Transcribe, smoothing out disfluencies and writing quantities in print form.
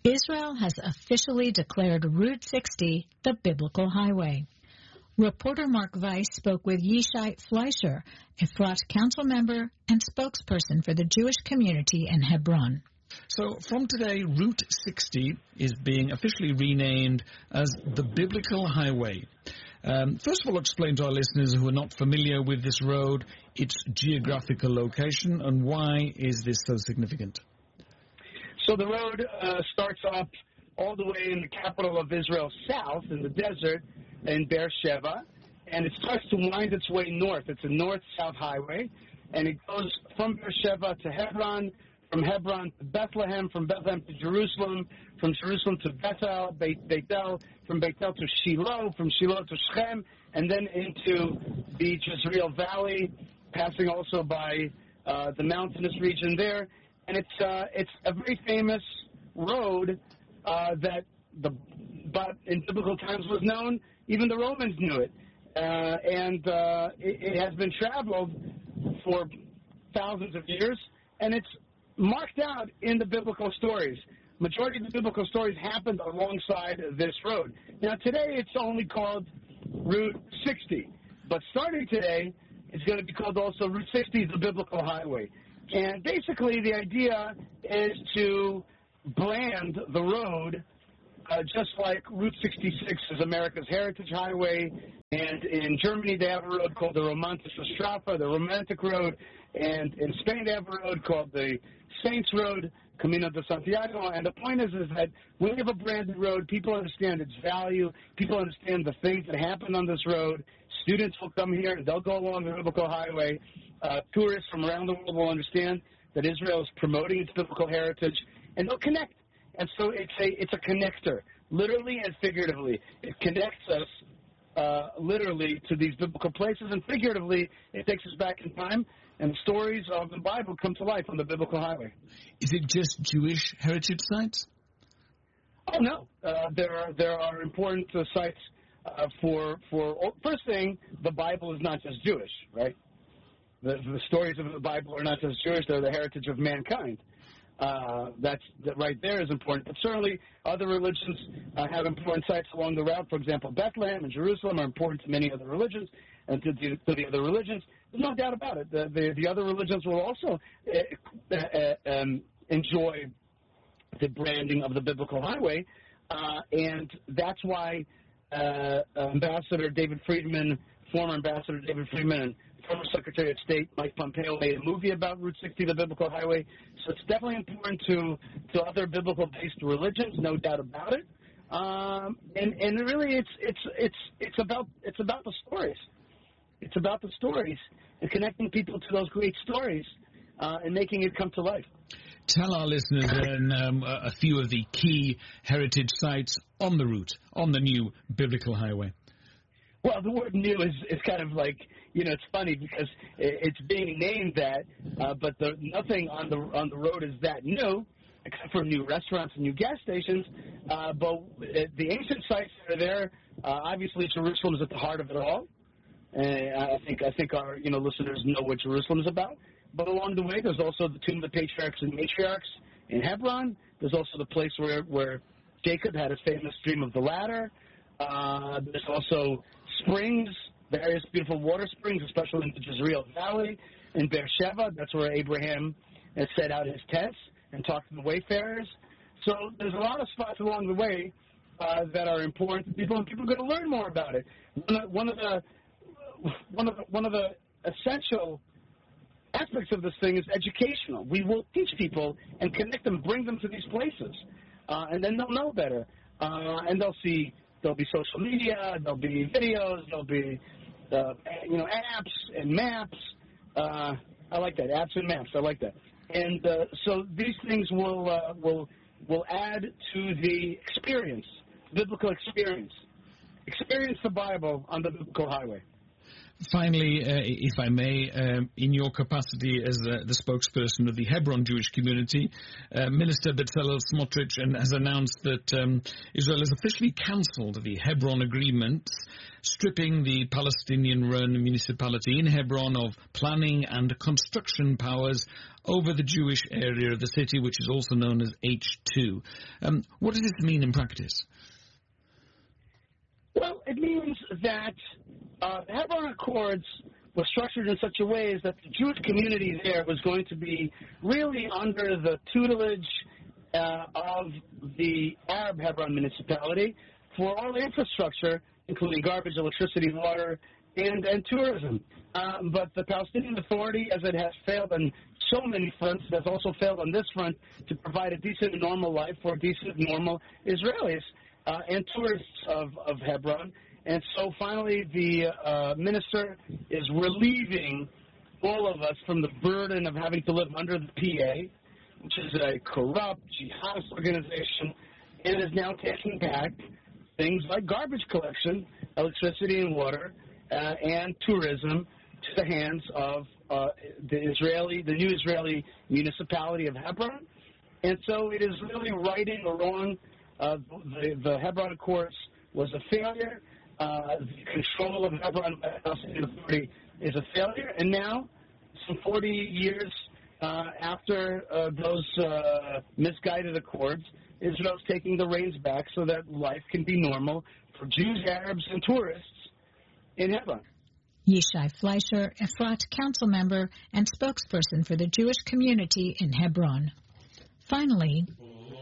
Israel has officially declared Route 60 the biblical highway. Reporter Mark Weiss spoke with Yishai Fleischer, a Efrat council member and spokesperson for the Jewish community in Hebron. So from today, Route 60 is being officially renamed as the Biblical Highway. First of all, explain to our listeners who are not familiar with this road, its geographical location, and why is this so significant? So the road starts up all the way in the capital of Israel south in the desert in Beersheba, and it starts to wind its way north. It's a north-south highway, and it goes from Beersheba to Hebron, from Hebron to Bethlehem, from Bethlehem to Jerusalem, from Jerusalem to Bethel, from Bethel to Shiloh, from Shiloh to Shechem, and then into the Jezreel Valley, passing also by the mountainous region there. And it's a very famous road that but in biblical times was known. Even the Romans knew it. And it has been traveled for thousands of years, and it's marked out in the biblical stories. Majority of the biblical stories happened alongside this road. Now, today it's only called Route 60, but starting today, it's going to be called also Route 60, the Biblical Highway. And basically, the idea is to brand the road just like Route 66 is America's Heritage Highway, and in Germany they have a road called the Romantische Straße, the Romantic Road, and in Spain they have a road called the Saints Road, Camino de Santiago. And the point is that when you have a branded road, people understand its value, people understand the things that happen on this road. Students will come here and they'll go along the biblical highway. Tourists from around the world will understand that Israel is promoting its biblical heritage, and they'll connect. And so it's a connector, literally and figuratively. It connects us literally to these biblical places, and figuratively it takes us back in time, and the stories of the Bible come to life on the biblical highway. Is it just Jewish heritage sites? Oh, no. There are important sites for first thing, the Bible is not just Jewish, right? The stories of the Bible are not just Jewish, they're the heritage of mankind. That right there is important. But certainly other religions have important sites along the route. For example, Bethlehem and Jerusalem are important to many other religions and to the other religions. There's no doubt about it. The other religions will also enjoy the branding of the biblical highway, and that's why Ambassador David Friedman, former Ambassador David Friedman, and former Secretary of State Mike Pompeo made a movie about Route 60, the biblical highway. So it's definitely important to other biblical-based religions, no doubt about it. And really, it's about the stories. It's about the stories and connecting people to those great stories and making it come to life. Tell our listeners then a few of the key heritage sites on the route, on the new biblical highway. Well, the word new is kind of like, it's funny because it's being named that, but nothing on the road is that new, except for new restaurants and new gas stations. But the ancient sites that are there, obviously Jerusalem is at the heart of it all. And I think our listeners know what Jerusalem is about. But along the way, there's also the tomb of the patriarchs and matriarchs in Hebron. There's also the place where Jacob had his famous dream of the ladder. There's also springs, various beautiful water springs, especially in the Jezreel Valley in Beersheba. That's where Abraham had set out his tents and talked to the wayfarers. So there's a lot of spots along the way that are important to people, and people are going to learn more about it. One of the essential aspects of this thing is educational. We will teach people and connect them, bring them to these places, and then they'll know better, and they'll see. There'll be social media, there'll be videos, there'll be, apps and maps. I like that, apps and maps. I like that. And so these things will add to the experience, biblical experience. Experience the Bible on the biblical highway. Finally, if I may, in your capacity as the spokesperson of the Hebron Jewish community, Minister Bezalel Smotrich has announced that Israel has officially cancelled the Hebron agreements, stripping the Palestinian-run municipality in Hebron of planning and construction powers over the Jewish area of the city, which is also known as H2. What does this mean in practice? Well, it means that the Hebron Accords were structured in such a way that the Jewish community there was going to be really under the tutelage of the Arab Hebron municipality for all infrastructure, including garbage, electricity, water, and tourism. But the Palestinian Authority, as it has failed on so many fronts, has also failed on this front to provide a decent and normal life for decent, normal Israelis and tourists of Hebron. And so finally the minister is relieving all of us from the burden of having to live under the PA, which is a corrupt jihadist organization, and is now taking back things like garbage collection, electricity and water, and tourism to the hands of the new Israeli municipality of Hebron. And so it is really righting a wrong. The Hebron Accords was a failure. The control of Hebron by the Palestinian Authority is a failure. And now, some 40 years after those misguided accords, Israel's taking the reins back so that life can be normal for Jews, Arabs, and tourists in Hebron. Yishai Fleischer, Efrat council member and spokesperson for the Jewish community in Hebron. Finally,